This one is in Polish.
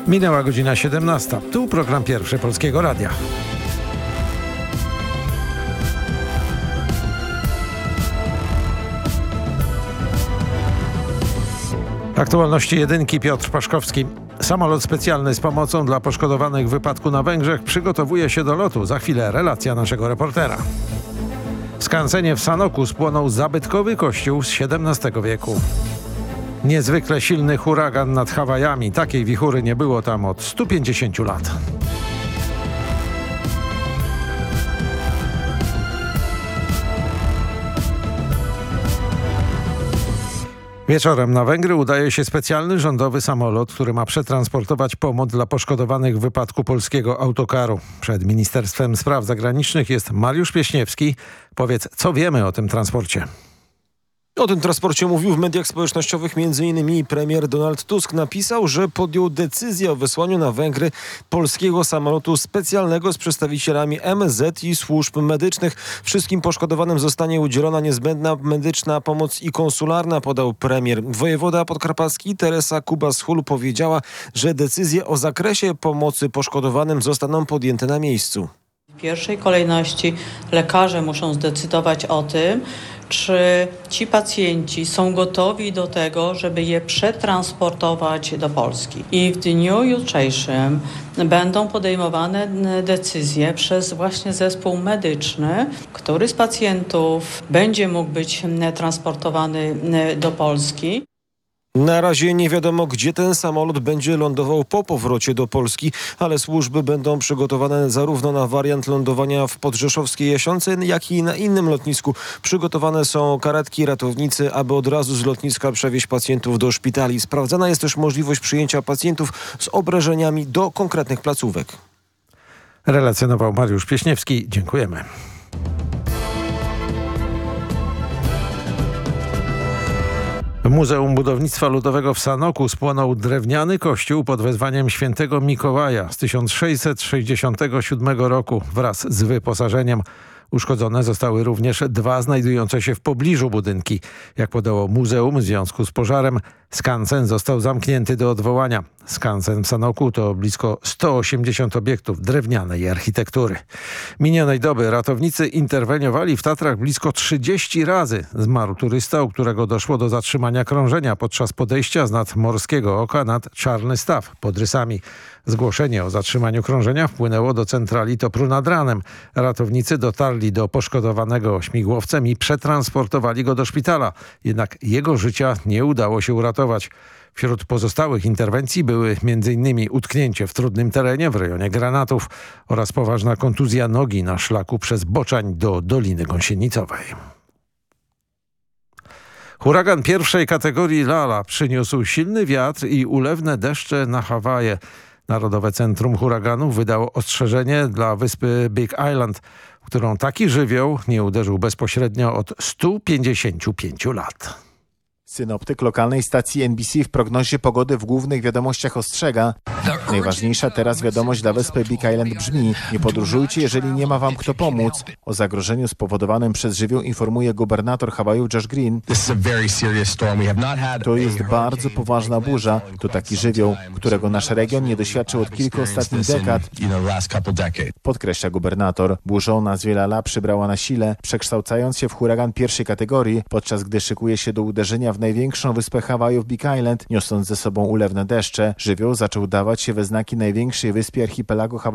Minęła godzina 17. Tu program Pierwszy Polskiego Radia. Aktualności jedynki, Piotr Paszkowski. Samolot specjalny z pomocą dla poszkodowanych w wypadku na Węgrzech przygotowuje się do lotu. Za chwilę relacja naszego reportera. W skansenie w Sanoku spłonął zabytkowy kościół z XVII wieku. Niezwykle silny huragan nad Hawajami. Takiej wichury nie było tam od 150 lat. Wieczorem na Węgry udaje się specjalny rządowy samolot, który ma przetransportować pomoc dla poszkodowanych w wypadku polskiego autokaru. Przed Ministerstwem Spraw Zagranicznych jest Mariusz Pieśniewski. Powiedz, co wiemy o tym transporcie? O tym transporcie mówił w mediach społecznościowych m.in. premier Donald Tusk. Napisał, że podjął decyzję o wysłaniu na Węgry polskiego samolotu specjalnego z przedstawicielami MSZ i służb medycznych. Wszystkim poszkodowanym zostanie udzielona niezbędna medyczna pomoc i konsularna, podał premier. Wojewoda podkarpacki Teresa Kubas-Hul powiedziała, że decyzje o zakresie pomocy poszkodowanym zostaną podjęte na miejscu. W pierwszej kolejności lekarze muszą zdecydować o tym, czy ci pacjenci są gotowi do tego, żeby je przetransportować do Polski. I w dniu jutrzejszym będą podejmowane decyzje przez właśnie zespół medyczny, który z pacjentów będzie mógł być transportowany do Polski. Na razie nie wiadomo, gdzie ten samolot będzie lądował po powrocie do Polski, ale służby będą przygotowane zarówno na wariant lądowania w podrzeszowskiej Jasionce, jak i na innym lotnisku. Przygotowane są karetki, ratownicy, aby od razu z lotniska przewieźć pacjentów do szpitali. Sprawdzana jest też możliwość przyjęcia pacjentów z obrażeniami do konkretnych placówek. Relacjonował Mariusz Pieśniewski. Dziękujemy. W Muzeum Budownictwa Ludowego w Sanoku spłonął drewniany kościół pod wezwaniem świętego Mikołaja z 1667 roku wraz z wyposażeniem. Uszkodzone zostały również dwa znajdujące się w pobliżu budynki. Jak podało muzeum, w związku z pożarem skansen został zamknięty do odwołania. Skansen w Sanoku to blisko 180 obiektów drewnianej architektury. Minionej doby ratownicy interweniowali w Tatrach blisko 30 razy. Zmarł turysta, u którego doszło do zatrzymania krążenia podczas podejścia z nadmorskiego oka nad Czarny Staw pod Rysami. Zgłoszenie o zatrzymaniu krążenia wpłynęło do centrali Topru nad Ranem. Ratownicy dotarli do poszkodowanego śmigłowcem i przetransportowali go do szpitala. Jednak jego życia nie udało się uratować. Wśród pozostałych interwencji były m.in. utknięcie w trudnym terenie w rejonie Granatów oraz poważna kontuzja nogi na szlaku przez Boczań do Doliny Gąsienicowej. Huragan pierwszej kategorii Lala przyniósł silny wiatr i ulewne deszcze na Hawaje. Narodowe Centrum Huraganów wydało ostrzeżenie dla wyspy Big Island, w którą taki żywioł nie uderzył bezpośrednio od 155 lat. Synoptyk lokalnej stacji NBC w prognozie pogody w głównych wiadomościach ostrzega. Najważniejsza teraz wiadomość dla wyspy Big Island brzmi: nie podróżujcie, jeżeli nie ma wam kto pomóc. O zagrożeniu spowodowanym przez żywioł informuje gubernator Hawajów Josh Green. To jest bardzo poważna burza. To taki żywioł, którego nasz region nie doświadczył od kilku ostatnich dekad. Podkreśla gubernator. Burza o nazwie Lala przybrała na sile, przekształcając się w huragan pierwszej kategorii, podczas gdy szykuje się do uderzenia w największą wyspę Hawajów Big Island, niosąc ze sobą ulewne deszcze. Żywioł zaczął dawać się we znaki największej wyspie archipelagu Hawajskiego